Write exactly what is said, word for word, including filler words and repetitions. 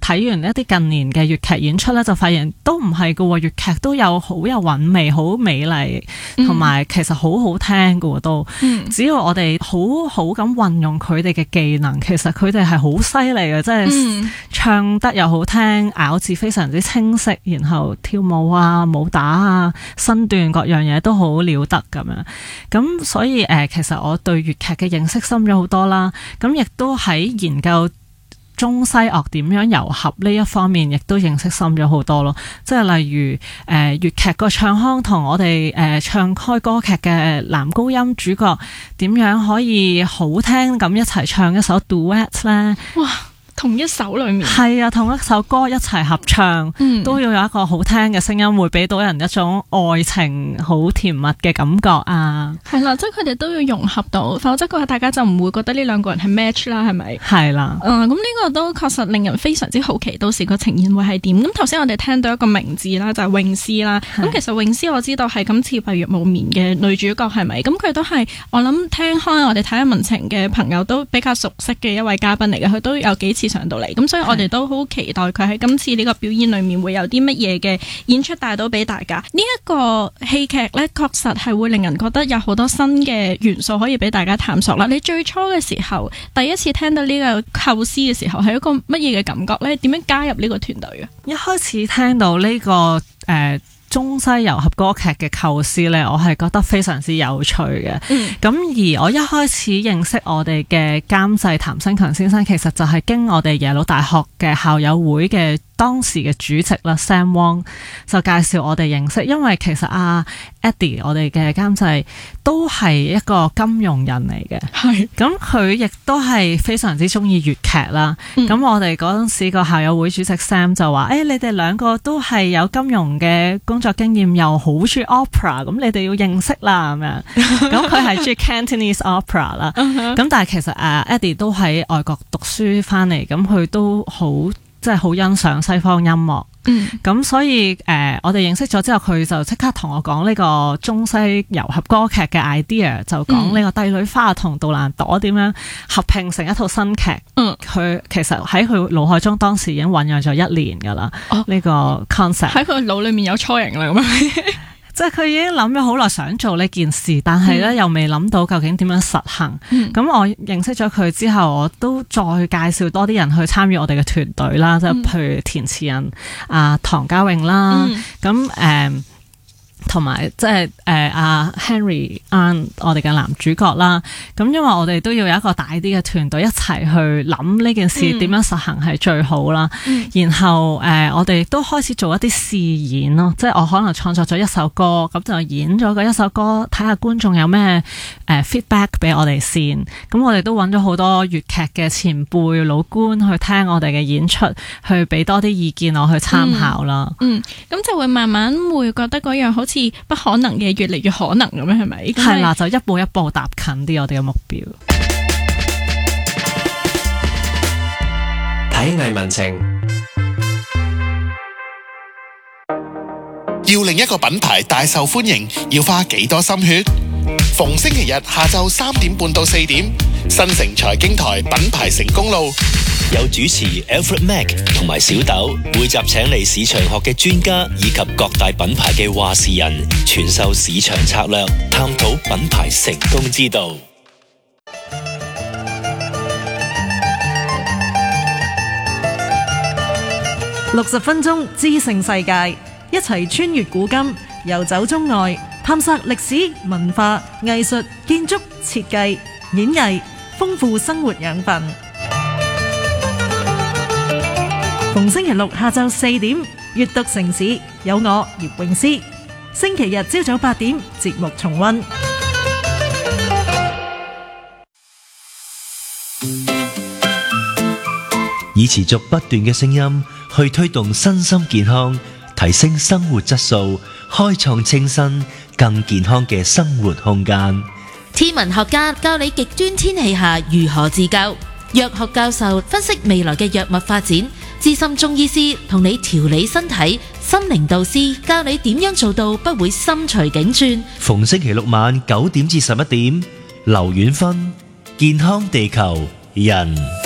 睇完一啲近年嘅粵劇演出咧，就發現都唔係噶喎，粵劇都有好有韻味、好美麗，同埋其實好好聽噶喎都。嗯、只要我哋好好咁運用佢哋嘅技能，其實佢哋係好犀利嘅，即係唱得又好聽，咬字非常之清晰，然後跳舞啊、武打啊、身段各樣嘢都好了得咁樣。咁所以誒、呃，其實我對粵劇嘅認識深咗好多啦。咁亦都喺研究中西樂點樣糅合呢一方面，亦都認識深咗好多咯。即係例如誒、呃、粵劇個唱腔同我哋誒、呃、唱開歌劇嘅男高音主角點樣可以好聽咁一齊唱一首 duet 咧？哇！ 同一首裏面係啊，同一首歌一齊合唱，嗯、都要有一個好聽嘅聲音，會俾到人一種愛情好甜蜜嘅感覺啊！ 係啦，即係佢哋都要融合到，否則嘅話大家就唔會覺得呢兩個人係 match 啦，係咪？ 係啦， 嗯，咁呢個都確實令人非常之好奇，到時個呈現會係點？咁頭先我哋聽到一個名字啦，就係詠詩啦。咁其實詠詩我知道係今次《閉月無眠》嘅女主角，係咪？咁佢都係我諗聽開我哋睇下文情嘅朋友都比較熟悉嘅一位嘉賓嚟嘅，佢都有幾次上到嚟，咁所以我哋都好期待佢喺今次呢個表演裏面會有啲乜嘢嘅演出帶到俾大家。呢一個戲劇呢，確實係會令人覺得有好多新嘅元素可以俾大家探索啦。你最初嘅時候，第一次聽到呢個構思嘅時候，係一個乜嘢嘅感覺呢？點樣加入呢個團隊啊？ 一開始聽到呢個誒、呃中西糅合歌劇嘅構思呢，我係覺得非常之有趣嘅。咁、嗯、而我一開始認識我哋嘅監製譚新強先生，其實就係經我哋耶魯大學嘅校友會嘅當時嘅主席啦 Sam Wong 就介紹我哋認識，因為其實阿、啊、Eddie 我哋嘅監製都係一個金融人嚟嘅，係咁佢亦都係非常之中意粵劇啦。咁、嗯、我哋嗰陣時個校友會主席 Sam 就話：誒、欸，你哋兩個都係有金融嘅工作經驗，又好中意 opera， 咁你哋要認識啦咁樣。咁佢係中意 Cantonese opera 啦。咁但係其實誒 Eddie 都喺外國讀書翻嚟，咁佢都好。即係好欣賞西方音樂，咁、嗯、所以誒、呃，我哋認識咗之後，佢就即刻同我講呢個中西糅合歌劇嘅 idea， 就講呢個帝女花同杜蘭朵點樣合併成一套新劇。嗯，佢其實喺佢腦海中當時已經醖釀咗一年㗎喇，呢、哦、個 concept 喺佢腦裏面有雛形啦咁樣。 即係佢已經諗咗好耐想做呢件事，但係咧、嗯、又未諗到究竟點樣實行。咁、嗯、我認識咗佢之後，我都再介紹多啲人去參與我哋嘅團隊啦，即係、嗯、譬如填詞人啊唐家詠啦，咁誒、嗯。同埋即係誒阿 Henry An 我哋嘅男主角啦，咁因為我哋都要有一個大啲嘅團隊一齊去諗呢件事點樣實行係最好啦。嗯、然後誒、呃、我哋亦都開始做一啲試演咯，即係我可能創作咗一首歌，咁就演咗嗰一首歌，睇下觀眾有咩誒 feedback 俾我哋先。咁我哋都揾咗好多粵劇嘅前輩老倌去聽我哋嘅演出，去俾多啲意見我去參考啦。嗯，咁、 嗯、就會慢慢會覺得嗰樣好似不可能嘅越嚟越可能咁樣，係咪？ 係啦，就一步一步踏近啲我哋嘅目標。 睇藝文情， 要令一個品牌大受歡迎，要花幾多心血？逢星期日下晝三點半到四點，新城財經台品牌成功路， 有主持 Alfred Mac 同埋小豆，每集請嚟市場學嘅專家以及各大品牌嘅話事人，傳授市場策略，探討品牌成功之道。 六十分鐘知性世界，一齊穿越古今，遊走中外，探索歷史、文化、藝術、建築、設計、演藝，豐富生活養分。逢星期六下晝四點，閱讀城市，有我葉詠詩。星期日朝早八點，節目重溫。 以持續不斷嘅聲音去推動身心健康，提升生活質素，開創清新更健康嘅生活空間。 天文學家教你極端天氣下如何自救，藥學教授分析未來嘅藥物發展，資深中醫師同你調理身體，心靈導師教你點樣做到不會心隨境轉。 逢星期六晚九點至十一點，劉遠芬健康地球人。